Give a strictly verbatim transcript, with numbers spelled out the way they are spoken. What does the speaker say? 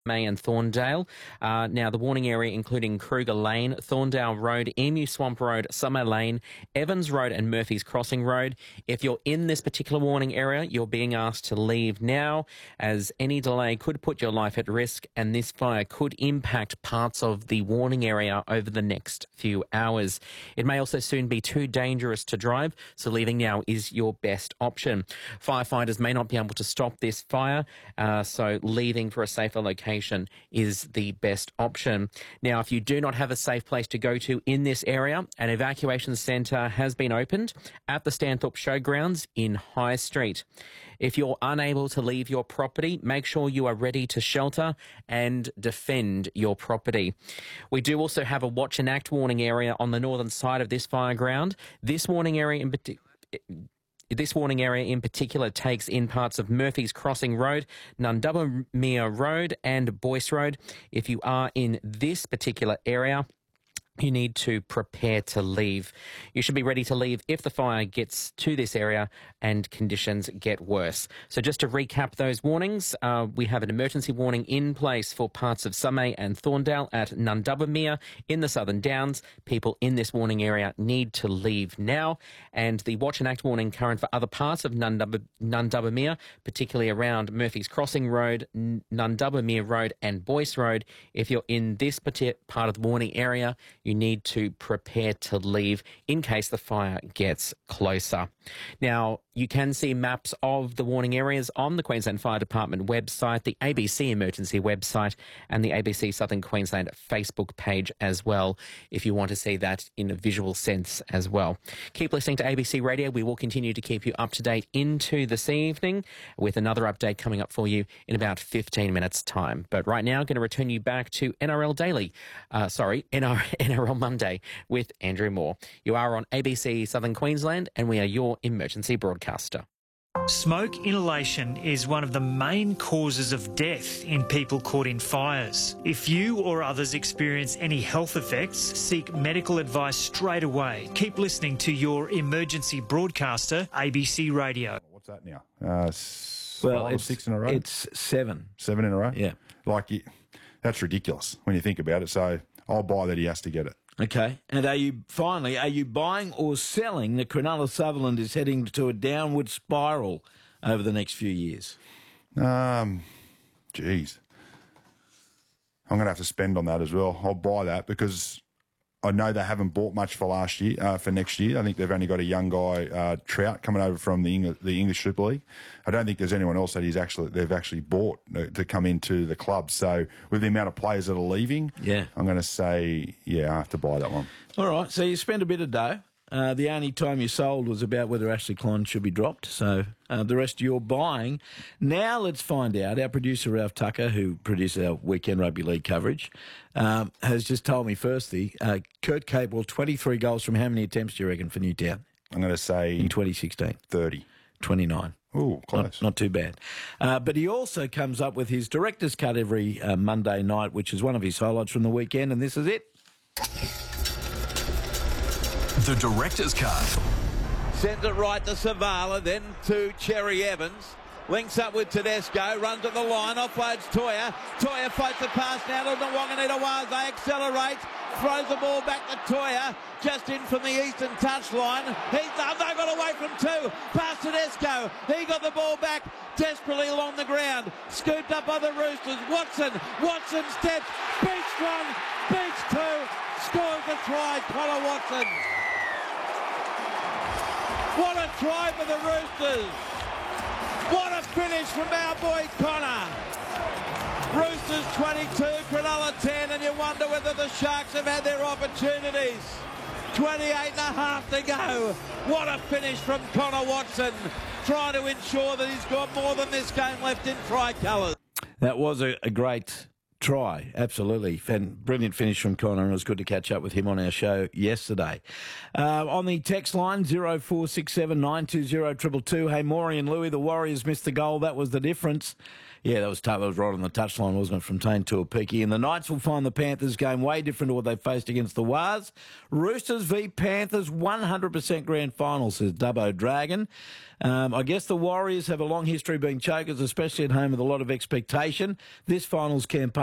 May and Thorndale. Uh, now, the warning area including Kruger Lane, Thorndale Road, Emu Swamp Road, Summer Lane, Evans Road and Murphy's Crossing Road. If you're in this particular warning area, you're being asked to leave now, as any delay could put your life at risk, and this fire could impact parts of the warning area over the next few hours. It may also soon be too dangerous to drive, so leaving now is your best option. Firefighters may not be able to stop this fire, uh, so leaving for a safer location is the best option. Now, if you do not have a safe place to go to in this area, an evacuation centre has been opened at the Stanthorpe Showgrounds in High Street. If you're unable to leave your property, make sure you are ready to shelter and defend your property. We do also have a watch and act warning area on the northern side of this fire ground. This warning area in particular... This warning area in particular takes in parts of Murphy's Crossing Road, Nundubbermere Road and Boyce Road. If you are in this particular area, you need to prepare to leave. You should be ready to leave if the fire gets to this area and conditions get worse. So just to recap those warnings, uh, we have an emergency warning in place for parts of Sumay and Thorndale at Nundubbermere in the Southern Downs. People in this warning area need to leave now. And the watch and act warning current for other parts of Nundubber, Nundubbermere, particularly around Murphy's Crossing Road, Nundubbermere Road and Boyce Road. If you're in this particular part of the warning area, you need to prepare to leave in case the fire gets closer. Now, you can see maps of the warning areas on the Queensland Fire Department website, the A B C Emergency website and the A B C Southern Queensland Facebook page as well, if you want to see that in a visual sense as well. Keep listening to A B C Radio. We will continue to keep you up to date into this evening with another update coming up for you in about fifteen minutes' time. But right now, I'm going to return you back to N R L Daily, uh, sorry, N R L Monday with Andrew Moore. You are on A B C Southern Queensland and we are your emergency broadcaster. Smoke inhalation is one of the main causes of death in people caught in fires. If you or others experience any health effects, seek medical advice straight away. Keep listening to your emergency broadcaster, A B C Radio. What's that now? Uh, s- Well, five or it's six in a row? It's seven. Seven in a row? Yeah. Like, you, that's ridiculous when you think about it. So I'll buy that he has to get it. Okay. And are you, finally, are you buying or selling that Cronulla Sutherland is heading to a downward spiral over the next few years? Um, geez. I'm going to have to spend on that as well. I'll buy that because I know they haven't bought much for last year, uh, for next year. I think they've only got a young guy, uh, Trout, coming over from the English, the English Super League. I don't think there's anyone else that he's actually they've actually bought to come into the club. So with the amount of players that are leaving, Yeah. I'm going to say, yeah, I have to buy that one. All right. So you spent a bit of dough. Uh, the only time you sold was about whether Ashley Klein should be dropped. So uh, the rest you're buying. Now let's find out. Our producer, Ralph Tucker, who produces our weekend rugby league coverage, um, has just told me firstly, uh, Kurt Capewell, twenty-three goals from how many attempts do you reckon for Newtown I'm going to say in twenty sixteen? thirty. twenty-nine. Ooh, close. Not, not too bad. Uh, but he also comes up with his director's cut every uh, Monday night, which is one of his highlights from the weekend, and this is it. The director's cut. Sends it right to Savala, then to Cherry Evans. Links up with Tedesco, runs at the line, offloads Toya. Toya fights the pass now to Nwanganita-Waze, accelerates, throws the ball back to Toya, just in from the eastern touchline. He's done, they got away from two, past Tedesco. He got the ball back desperately along the ground, scooped up by the Roosters. Watson, Watson steps, beats one, beats two, scores the try, Connor Watson. What a try for the Roosters. What a finish from our boy Connor. Roosters twenty-two, Cronulla ten, and you wonder whether the Sharks have had their opportunities. twenty-eight and a half to go. What a finish from Connor Watson, trying to ensure that he's got more than this game left in tricolours. That was a, a great try, absolutely. Fan, brilliant finish from Connor, and it was good to catch up with him on our show yesterday. Uh, on the text line, zero four six seven nine two zero two two two. Hey, Maury and Louis, the Warriors missed the goal. That was the difference. Yeah, that was tough. That was right on the touchline, wasn't it, from Tane Tuapiki. And the Knights will find the Panthers game way different to what they faced against the Wars. Roosters v Panthers, one hundred percent grand final, says Dubbo Dragon. Um, I guess the Warriors have a long history being chokers, especially at home with a lot of expectation. This finals campaign